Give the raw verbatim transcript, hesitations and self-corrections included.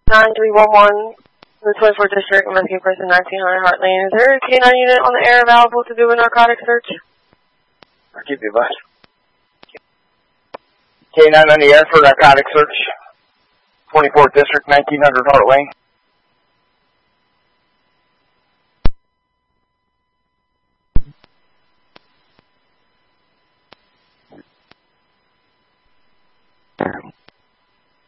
nine three one one, the twenty-fourth District, Murphy Person, nineteen hundred Hart Lane. Is there a K nine unit on the air available to do a narcotic search? I'll give you a bus. K nine on the air for narcotic search. twenty-fourth District, nineteen hundred Hart Lane.